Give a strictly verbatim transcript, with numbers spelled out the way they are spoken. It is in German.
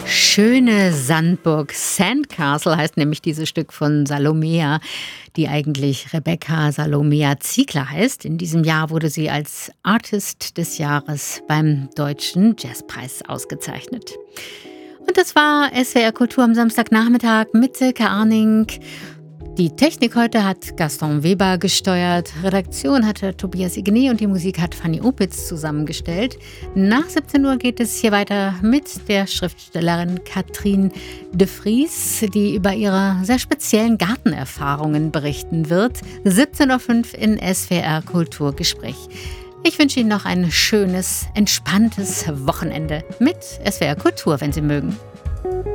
Schöne Sandburg. Sandcastle heißt nämlich dieses Stück von Salomea, die eigentlich Rebecca Salomea Ziegler heißt. In diesem Jahr wurde sie als Artist des Jahres beim Deutschen Jazzpreis ausgezeichnet. Und das war S W R Kultur am Samstagnachmittag mit Silke Arning. Die Technik heute hat Gaston Weber gesteuert, Redaktion hatte Tobias Igné und die Musik hat Fanny Opitz zusammengestellt. Nach siebzehn Uhr geht es hier weiter mit der Schriftstellerin Katrin de Vries, die über ihre sehr speziellen Gartenerfahrungen berichten wird. siebzehn Uhr fünf in S W R Kulturgespräch. Ich wünsche Ihnen noch ein schönes, entspanntes Wochenende mit S W R Kultur, wenn Sie mögen.